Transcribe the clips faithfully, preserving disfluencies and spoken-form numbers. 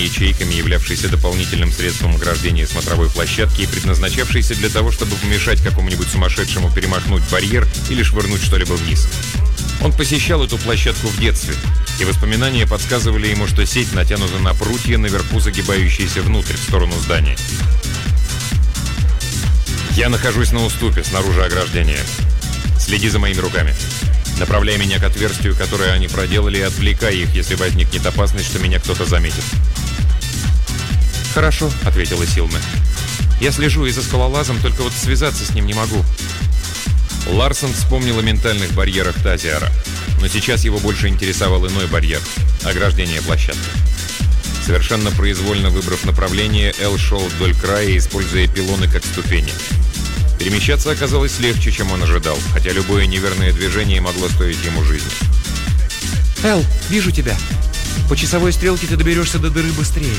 ячейками, являвшейся дополнительным средством ограждения смотровой площадки и предназначавшейся для того, чтобы помешать какому-нибудь сумасшедшему перемахнуть барьер или швырнуть что-либо вниз. Он посещал эту площадку в детстве, и воспоминания подсказывали ему, что сеть натянута на прутья, наверху загибающиеся внутрь, в сторону здания. «Я нахожусь на уступе, снаружи ограждения. Следи за моими руками. Направляй меня к отверстию, которое они проделали, и отвлекай их, если возникнет опасность, что меня кто-то заметит». «Хорошо», — ответила Силме. «Я слежу и за скалолазом, только вот связаться с ним не могу». Ларсон вспомнил о ментальных барьерах Тазиара, но сейчас его больше интересовал иной барьер — ограждение площадки. Совершенно произвольно выбрав направление, Эл шел вдоль края, используя пилоны как ступени. Перемещаться оказалось легче, чем он ожидал, хотя любое неверное движение могло стоить ему жизни. «Эл, вижу тебя. По часовой стрелке ты доберешься до дыры быстрее».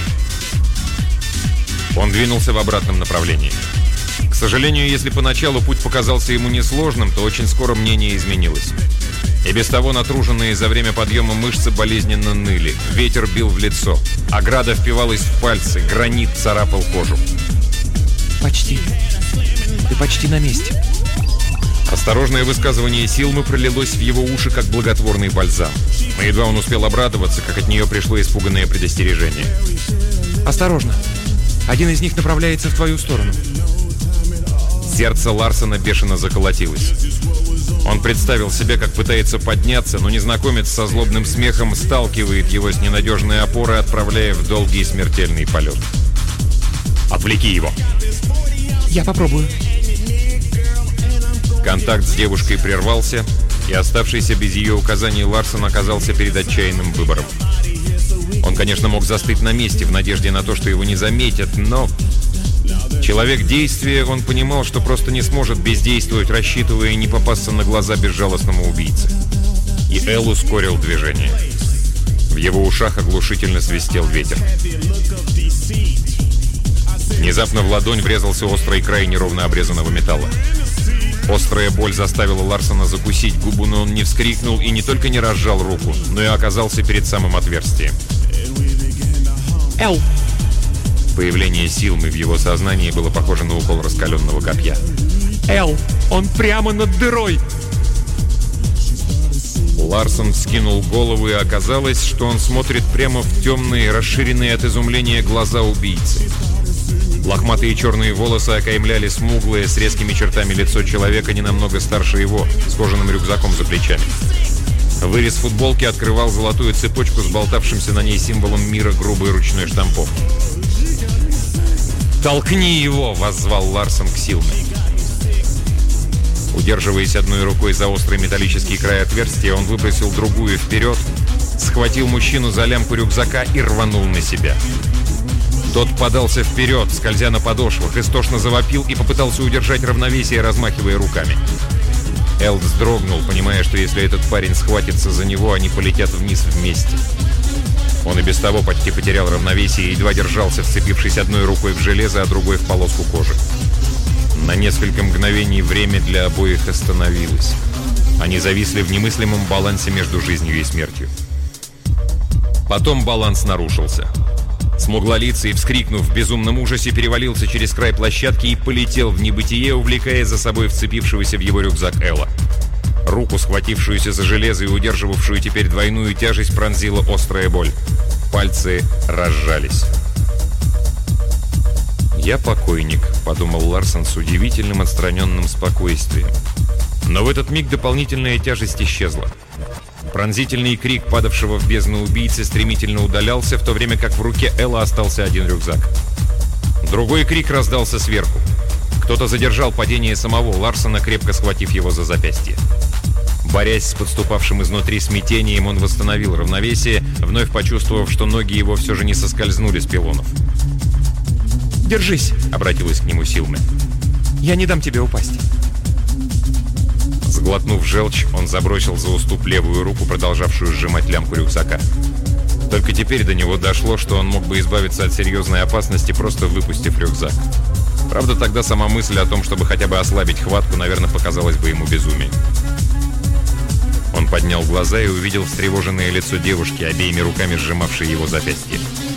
Он двинулся в обратном направлении. К сожалению, если поначалу путь показался ему несложным, то очень скоро мнение изменилось. И без того натруженные за время подъема мышцы болезненно ныли. Ветер бил в лицо. Ограда впивалась в пальцы. Гранит царапал кожу. «Почти. Ты почти на месте». Осторожное высказывание Силмы пролилось в его уши, как благотворный бальзам. Но едва он успел обрадоваться, как от нее пришло испуганное предостережение. «Осторожно. Один из них направляется в твою сторону». Сердце Ларсона бешено заколотилось. Он представил себе, как пытается подняться, но незнакомец со злобным смехом сталкивает его с ненадежной опорой, отправляя в долгий смертельный полет. «Отвлеки его!» «Я попробую». Контакт с девушкой прервался, и оставшийся без ее указаний Ларсон оказался перед отчаянным выбором. Он, конечно, мог застыть на месте в надежде на то, что его не заметят, но... Человек действия, он понимал, что просто не сможет бездействовать, рассчитывая не попасться на глаза безжалостному убийце. И Эл ускорил движение. В его ушах оглушительно свистел ветер. Внезапно в ладонь врезался острый край неровно обрезанного металла. Острая боль заставила Ларсона закусить губу, но он не вскрикнул и не только не разжал руку, но и оказался перед самым отверстием. «Эл!» Появление Силмы в его сознании было похоже на укол раскаленного копья. «Эл! Он прямо над дырой!» Ларсон вскинул голову, и оказалось, что он смотрит прямо в темные, расширенные от изумления глаза убийцы. Лохматые черные волосы окаймляли смуглое, с резкими чертами лицо человека не намного старше его, с кожаным рюкзаком за плечами. Вырез футболки открывал золотую цепочку с болтавшимся на ней символом мира грубой ручной штамповки. «Толкни его!» — воззвал Ларсон к Силме. Удерживаясь одной рукой за острый металлический край отверстия, он выбросил другую вперед, схватил мужчину за лямку рюкзака и рванул на себя. Тот подался вперед, скользя на подошвах, истошно завопил и попытался удержать равновесие, размахивая руками. Эл вздрогнул, понимая, что если этот парень схватится за него, они полетят вниз вместе. Он и без того почти потерял равновесие и едва держался, вцепившись одной рукой в железо, а другой в полоску кожи. На несколько мгновений время для обоих остановилось. Они зависли в немыслимом балансе между жизнью и смертью. Потом баланс нарушился. Смуглолицый, вскрикнув в безумном ужасе, перевалился через край площадки и полетел в небытие, увлекая за собой вцепившегося в его рюкзак Элла. Руку, схватившуюся за железо и удерживавшую теперь двойную тяжесть, пронзила острая боль. Пальцы разжались. «Я покойник», — подумал Ларсон с удивительным отстраненным спокойствием. Но в этот миг дополнительная тяжесть исчезла. Пронзительный крик падавшего в бездну убийцы стремительно удалялся, в то время как в руке Элла остался один рюкзак. Другой крик раздался сверху. Кто-то задержал падение самого Ларсона, крепко схватив его за запястье. Борясь с подступавшим изнутри смятением, он восстановил равновесие, вновь почувствовав, что ноги его все же не соскользнули с пилонов. «Держись!» — обратилась к нему Силме. «Я не дам тебе упасть». Сглотнув желчь, он забросил за уступ левую руку, продолжавшую сжимать лямку рюкзака. Только теперь до него дошло, что он мог бы избавиться от серьезной опасности, просто выпустив рюкзак. Правда, тогда сама мысль о том, чтобы хотя бы ослабить хватку, наверное, показалась бы ему безумием. Он поднял глаза и увидел встревоженное лицо девушки, обеими руками сжимавшей его запястье.